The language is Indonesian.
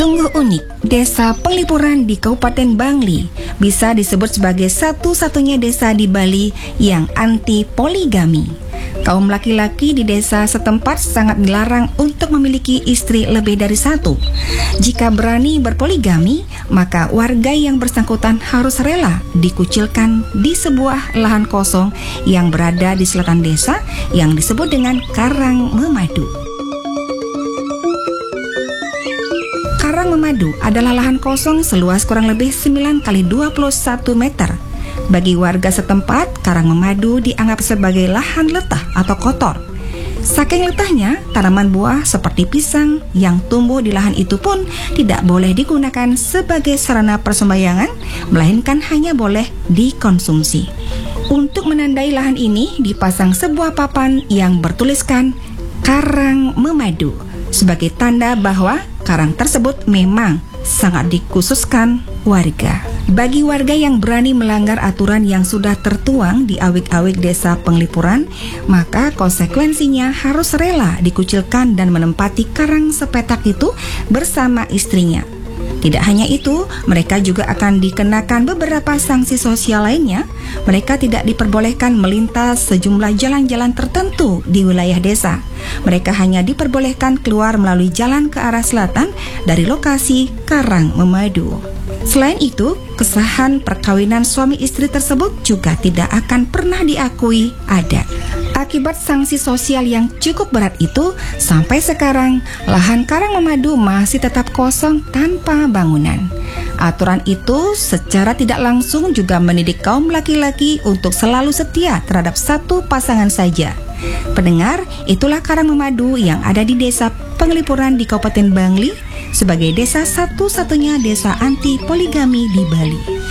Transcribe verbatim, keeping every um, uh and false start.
Sungguh unik, Desa Penglipuran di Kabupaten Bangli bisa disebut sebagai satu-satunya desa di Bali yang anti poligami. Kaum laki-laki di desa setempat sangat dilarang untuk memiliki istri lebih dari satu. Jika berani berpoligami, maka warga yang bersangkutan harus rela dikucilkan di sebuah lahan kosong yang berada di selatan desa yang disebut dengan Karang Memadu. Karang Memadu adalah lahan kosong seluas kurang lebih sembilan kali dua puluh satu meter. Bagi warga setempat, Karang Memadu dianggap sebagai lahan letah atau kotor. Saking letahnya, tanaman buah seperti pisang yang tumbuh di lahan itu pun tidak boleh digunakan sebagai sarana persembahyangan, melainkan hanya boleh dikonsumsi. Untuk menandai lahan ini, dipasang sebuah papan yang bertuliskan Karang Memadu sebagai tanda bahwa karang tersebut memang sangat dikhususkan warga. Bagi warga yang berani melanggar aturan yang sudah tertuang di awik-awik Desa Penglipuran, maka konsekuensinya harus rela dikucilkan dan menempati karang sepetak itu bersama istrinya. Tidak hanya itu, mereka juga akan dikenakan beberapa sanksi sosial lainnya. Mereka tidak diperbolehkan melintas sejumlah jalan-jalan tertentu di wilayah desa. Mereka hanya diperbolehkan keluar melalui jalan ke arah selatan dari lokasi Karang Memadu. Selain itu, kesahan perkawinan suami istri tersebut juga tidak akan pernah diakui ada. Akibat sanksi sosial yang cukup berat itu, sampai sekarang lahan Karang Memadu masih tetap kosong tanpa bangunan. Aturan itu secara tidak langsung juga mendidik kaum laki-laki untuk selalu setia terhadap satu pasangan saja. Pendengar, itulah Karang Memadu yang ada di Desa Penglipuran di Kabupaten Bangli sebagai desa satu-satunya desa anti poligami di Bali.